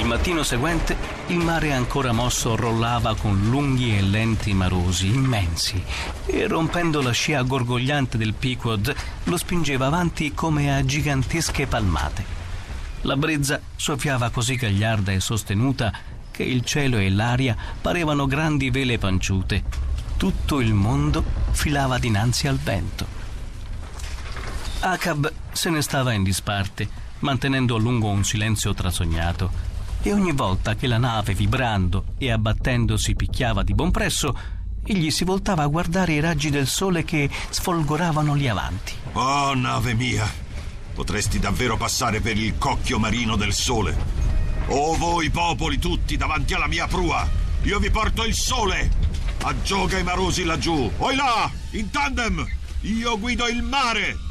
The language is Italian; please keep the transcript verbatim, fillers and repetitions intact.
mattino seguente il mare ancora mosso rollava con lunghi e lenti marosi immensi e, rompendo la scia gorgogliante del Pequod, lo spingeva avanti come a gigantesche palmate. La brezza soffiava così gagliarda e sostenuta che il cielo e l'aria parevano grandi vele panciute. Tutto il mondo filava dinanzi al vento. Acab se ne stava in disparte, mantenendo a lungo un silenzio trasognato, e ogni volta che la nave, vibrando e abbattendosi, picchiava di buon presso, egli si voltava a guardare i raggi del sole che sfolgoravano lì avanti. Oh, nave mia, potresti davvero passare per il cocchio marino del sole. Oh, voi popoli tutti davanti alla mia prua, io vi porto il sole. Aggioga i marosi laggiù, oi là, in tandem, io guido il mare.